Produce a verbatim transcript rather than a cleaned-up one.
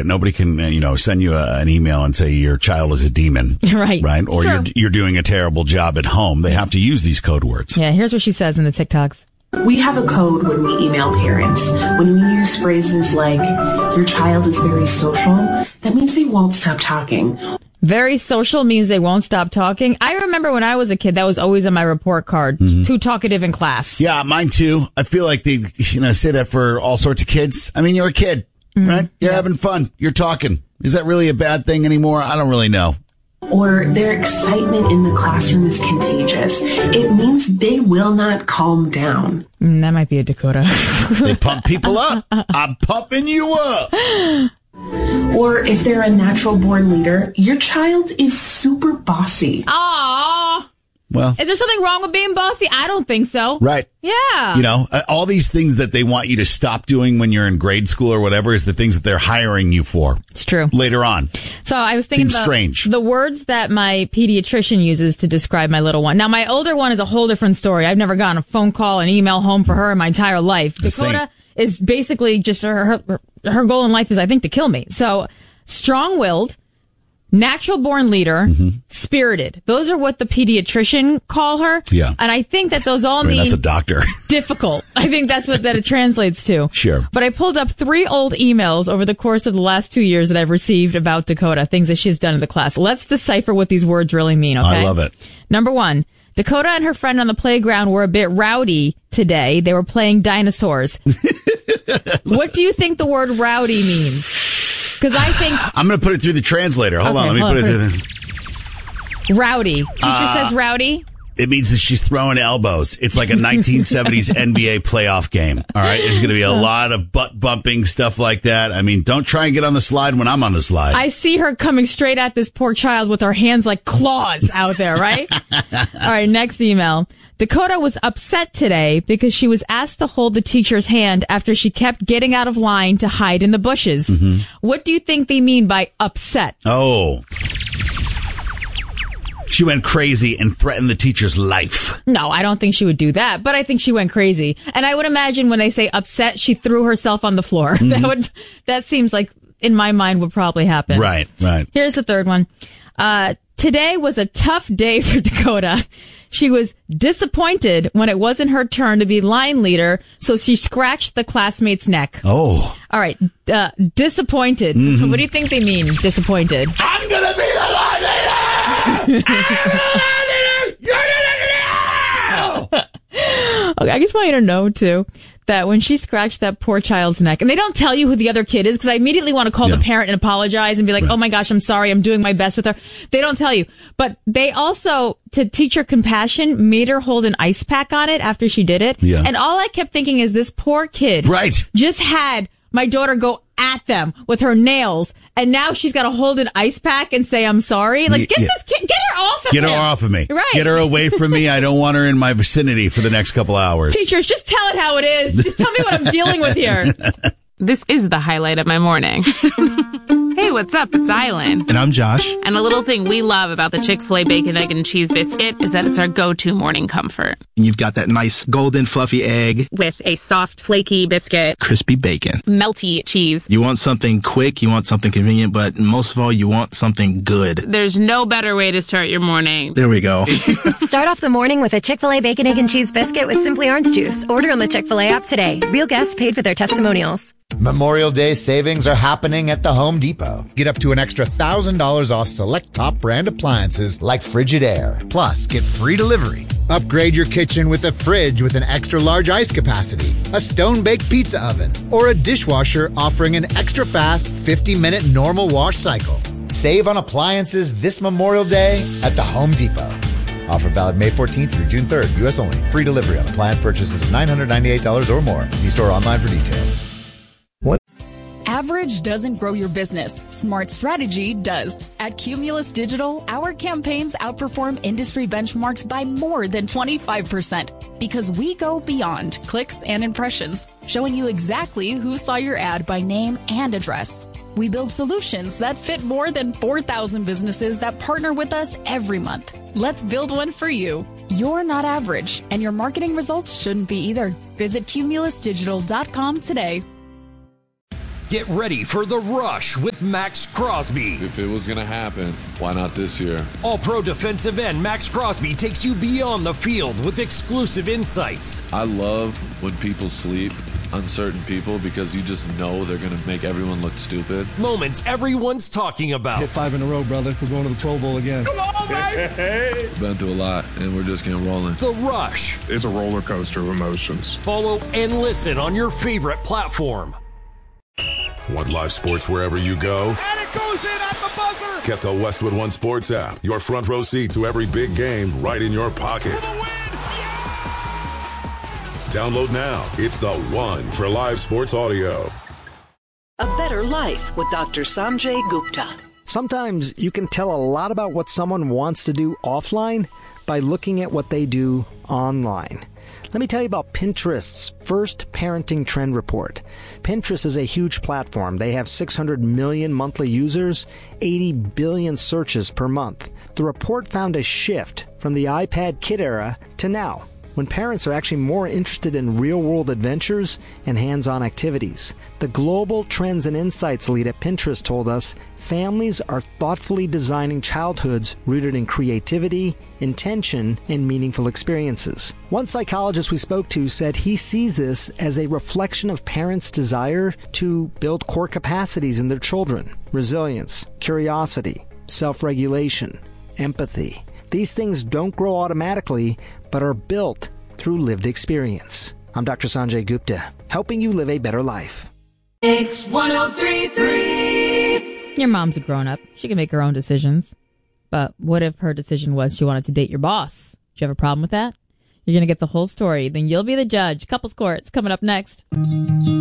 it. Nobody can, uh, you know, send you a, an email and say your child is a demon. Right. Right. Or Sure. you're you're doing a terrible job at home. They have to use these code words. Yeah, here's what she says in the TikToks. We have a code when we email parents. When we use phrases like, your child is very social, that means they won't stop talking. Very social means they won't stop talking. I remember when I was a kid, that was always on my report card. Mm-hmm. Too talkative in class. Yeah, mine too. I feel like they, you know, say that for all sorts of kids. I mean, you're a kid, mm-hmm. right? You're yeah. having fun. You're talking. Is that really a bad thing anymore? I don't really know. Or their excitement in the classroom is contagious. It means they will not calm down. Mm, that might be a Dakota. They pump people up. I'm pumping you up. Or if they're a natural born leader, your child is super bossy. Aww. Well, is there something wrong with being bossy? I don't think so. Right. Yeah. You know, all these things that they want you to stop doing when you're in grade school or whatever is the things that they're hiring you for. It's true. Later on. So I was thinking Seems about strange. the words that my pediatrician uses to describe my little one. Now, my older one is a whole different story. I've never gotten a phone call, an email home for her in my entire life. The Dakota same. is basically just her, her, her goal in life is, I think, to kill me. So strong-willed, natural born leader, mm-hmm. spirited. Those are what the pediatrician call her. Yeah. And I think that those all I mean, mean that's a doctor. difficult. I think that's what that it translates to. Sure. But I pulled up three old emails over the course of the last two years that I've received about Dakota, things that she's done in the class. Let's decipher what these words really mean, okay? I love it. Number one, Dakota and her friend on the playground were a bit rowdy today. They were playing dinosaurs. What do you think the word rowdy means? Because I think... I'm going to put it through the translator. Hold okay, on. Let me hold put on, it put through the... Rowdy. Teacher uh, says rowdy? It means that she's throwing elbows. It's like a nineteen seventies N B A playoff game. All right. There's going to be a lot of butt bumping, stuff like that. I mean, don't try and get on the slide when I'm on the slide. I see her coming straight at this poor child with her hands like claws out there, right? All right. Next email. Dakota was upset today because she was asked to hold the teacher's hand after she kept getting out of line to hide in the bushes. Mm-hmm. What do you think they mean by upset? Oh. She went crazy and threatened the teacher's life. No, I don't think she would do that, but I think she went crazy. And I would imagine when they say upset, she threw herself on the floor. Mm-hmm. That would, that seems like, in my mind, would probably happen. Right, right. Here's the third one. Uh, today was a tough day for Dakota. She was disappointed when it wasn't her turn to be line leader, so she scratched the classmate's neck. Oh. All right. Uh, disappointed. Mm-hmm. What do you think they mean, disappointed? I'm going to be the line leader! I'm the line leader! You're the leader! Okay, I just want you to know, too, that when she scratched that poor child's neck, and they don't tell you who the other kid is, because I immediately want to call yeah. the parent and apologize and be like, right. oh my gosh, I'm sorry, I'm doing my best with her. They don't tell you. But they also, to teach her compassion, made her hold an ice pack on it after she did it. Yeah. And all I kept thinking is this poor kid right. just had my daughter go at them with her nails, and now she's got to hold an ice pack and say, I'm sorry. Like, get yeah. this kid, get her off of Get him. her off of me. Right. Get her away from me. I don't want her in my vicinity for the next couple hours. Teachers, just tell it how it is. Just tell me what I'm dealing with here. This is the highlight of my morning. Hey, what's up? It's Island. And I'm Josh. And a little thing we love about the Chick-fil-A Bacon, Egg, and Cheese Biscuit is that it's our go-to morning comfort. You've got that nice golden fluffy egg. With a soft, flaky biscuit. Crispy bacon. Melty cheese. You want something quick, you want something convenient, but most of all, you want something good. There's no better way to start your morning. There we go. Start off the morning with a Chick-fil-A Bacon, Egg, and Cheese Biscuit with Simply Orange Juice. Order on the Chick-fil-A app today. Real guests paid for their testimonials. Memorial Day savings are happening at the Home Depot. Get up to an extra one thousand dollars off select top brand appliances like Frigidaire. Plus, get free delivery. Upgrade your kitchen with a fridge with an extra large ice capacity, a stone-baked pizza oven, or a dishwasher offering an extra fast fifty minute normal wash cycle. Save on appliances this Memorial Day at the Home Depot. Offer valid May fourteenth through June third. U S only. Free delivery on appliance purchases of nine hundred ninety-eight dollars or more. See store online for details. What? Average doesn't grow your business. Smart strategy does. At Cumulus Digital, our campaigns outperform industry benchmarks by more than twenty-five percent because we go beyond clicks and impressions, showing you exactly who saw your ad by name and address. We build solutions that fit more than four thousand businesses that partner with us every month. Let's build one for you. You're not average, and your marketing results shouldn't be either. Visit cumulus digital dot com today. Get ready for The Rush with Max Crosby. If it was going to happen, why not this year? All-pro defensive end Max Crosby takes you beyond the field with exclusive insights. I love when people sleep, uncertain people, because you just know they're going to make everyone look stupid. Moments everyone's talking about. Hit five in a row, brother. We're going to the Pro Bowl again. Come on, baby! Been through a lot, and we're just getting rolling. The Rush. It's a roller coaster of emotions. Follow and listen on your favorite platform. Want live sports wherever you go? And it goes in at the buzzer! Get the Westwood One Sports app. Your front row seat to every big game right in your pocket. Download now. It's the one for live sports audio. A Better Life with Doctor Sanjay Gupta. Sometimes you can tell a lot about what someone wants to do offline by looking at what they do online. Let me tell you about Pinterest's first parenting trend report. Pinterest is a huge platform. They have six hundred million monthly users, eighty billion searches per month. The report found a shift from the iPad kid era to now, when parents are actually more interested in real-world adventures and hands-on activities. The Global Trends and Insights lead at Pinterest told us families are thoughtfully designing childhoods rooted in creativity, intention, and meaningful experiences. One psychologist we spoke to said he sees this as a reflection of parents' desire to build core capacities in their children: resilience, curiosity, self-regulation, empathy. These things don't grow automatically, but are built through lived experience. I'm Doctor Sanjay Gupta, helping you live a better life. It's one oh three point three. Your mom's a grown-up. She can make her own decisions. But what if her decision was she wanted to date your boss? Do you have a problem with that? You're going to get the whole story. Then you'll be the judge. Couples Court's coming up next.